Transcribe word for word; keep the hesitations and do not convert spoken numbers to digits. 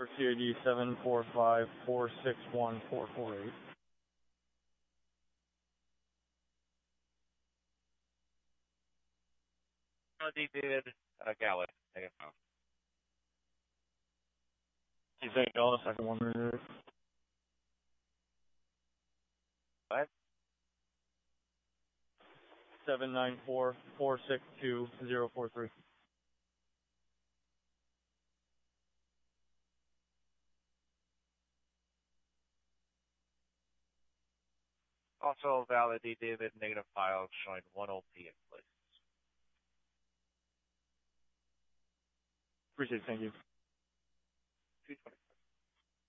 For C I D seven four five four six one four four eight. D. David uh, Gallup, negative files. You think Dallas, second one minute. What? Seven nine four four six two zero four three. Also valid D. David, negative files showing one O P in place. Appreciate it, thank you. two twenty.